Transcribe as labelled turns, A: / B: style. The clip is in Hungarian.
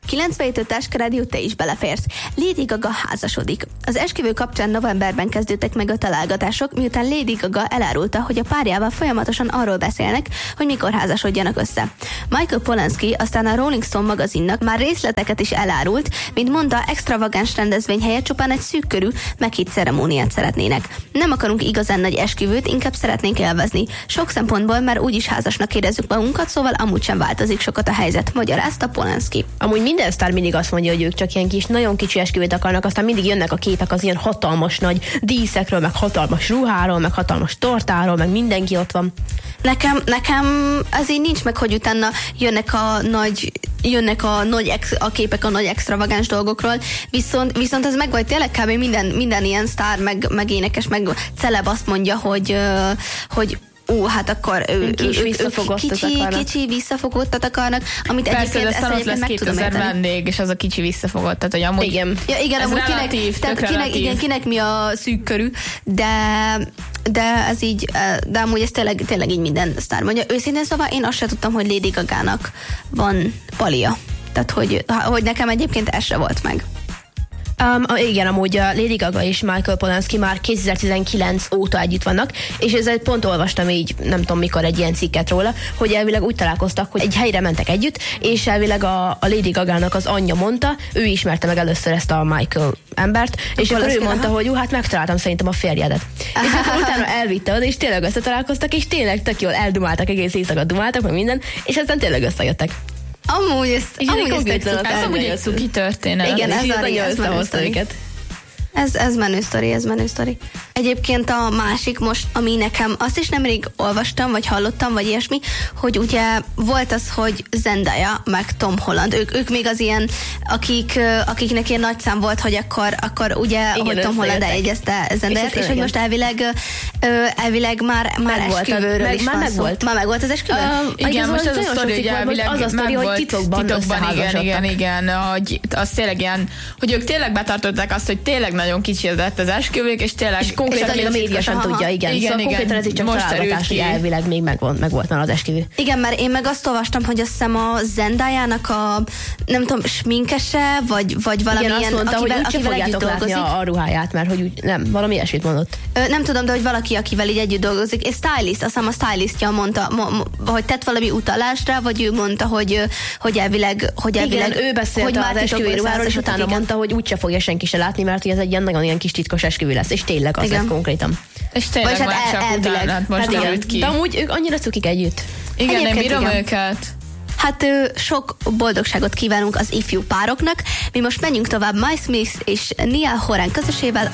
A: 97 Táska Rádió, te is beleférsz. Lady Gaga házasodik. Az esküvő kapcsán novemberben kezdődtek meg a találgatások, miután Lady Gaga elárulta, hogy a párjával folyamatosan arról beszélnek, hogy mikor házasodjanak össze. Michael Polanski aztán a Rolling Stone magazinnak már részleteket is elárult, mint mondta, extravagáns rendezvény helyett csupán egy szűk körű, meghitt ceremóniát szeretnének. Nem akarunk igazán nagy esküvőt, inkább szeretnénk élvezni. Sok szempontból már úgyis házasnak érezzük magunkat, szóval amúgy sem változik sokat a helyzet, magyarázta Polanski.
B: Amúgy minden sztár mindig azt mondja, hogy ők csak ilyen kis, nagyon kicsi esküvőt akarnak, aztán mindig jönnek a képek az ilyen hatalmas nagy díszekről, meg hatalmas ruháról, meg hatalmas tortáról, meg mindenki ott van.
A: Nekem az így nincs meg, hogy utána jönnek a képek a nagy extravagáns dolgokról, viszont ez meg vagy tényleg kb. minden ilyen sztár, meg énekes, meg celeb azt mondja, hogy hát akkor kicsi visszafogottat akarnak, amit
C: persze,
A: egyébként ezt
C: lesz
A: meg tudom
C: 2000
A: érteni.
C: vendég, és az a kicsi visszafogott, tehát hogy amúgy
B: igen.
A: Ja, igen,
C: ez
A: amúgy
C: relatív,
A: kinek mi a szűk körű, de ez így, de amúgy ez tényleg így minden sztár mondja. Őszintén szóval én azt sem tudtam, hogy Lady Gagának van palia. Tehát, hogy nekem egyébként ez se volt meg.
B: Igen, amúgy a Lady Gaga és Michael Polanski már 2019 óta együtt vannak, és ezzel pont olvastam így, nem tudom mikor, egy ilyen cikket róla, hogy elvileg úgy találkoztak, hogy egy helyre mentek együtt, és elvileg a Lady Gagának az anyja mondta, ő ismerte meg először ezt a Michael embert, és akkor ő mondta, hogy hát megtaláltam szerintem a férjedet. És akkor utána elvitte oda, és tényleg összetalálkoztak, és tényleg tök jól eldumáltak, egész éjszaka dumáltak, meg minden, és aztán tényleg összejöttek.
A: Amúgy ez
C: amúgy egy cuki történet.
A: Igen, ez menő sztori. Ez menő sztori. Egyébként a másik most, ami nekem, azt is nemrég olvastam, vagy hallottam, vagy ilyesmi, hogy ugye volt az, hogy Zendaya, meg Tom Holland, ők még az ilyen, akiknek ilyen nagy szám volt, hogy akkor ugye, igen, hogy Tom Holland eljegyezte Zendayát, és hogy most elvileg már esküvőről is van szó. Már megvolt az esküvő?
C: Igen, most az a sztori, ugye elvileg
B: az a sztori, hogy titokban
C: igen, hogy az tényleg ilyen, hogy ők tényleg betartották azt, hogy tényleg nagyon kicsi lett az esküvők, és tényleg...
B: És konkrétan a média sem tudja, igen. Szóval konkrétan ez így csak találgatás, hogy elvileg még megvolt már az esküvő.
A: Igen, mert én meg azt olvastam, hogy azt hiszem a Zendayának a, nem tudom, sminkese, vagy valamilyen...
B: Igen, azt mondta, hogy úgyse fogjátok látni a ruháját, mert hogy úgy, nem, valami ilyesmit mondott.
A: Nem tudom, de hogy valaki, akivel így együtt dolgozik, és stylist, azt hiszem a stylistja mondta, hogy tett valami utalást rá, vagy ő mondta, hogy elvileg
B: igen, ő beszélt az esküvő ruháról, és utána mondta, hogy úgyse fogja senki se látni, mert ez egy nagyon ilyen kis titkos esküvő lesz, és tényleg az lett konkrétan.
C: És tényleg már csak utána most derült ki.
B: De amúgy ők annyira cukik együtt.
C: Igen, én bírom őket.
A: Hát sok boldogságot kívánunk az ifjú pároknak. Mi most menjünk tovább Mike Smith és Niall Horan közösével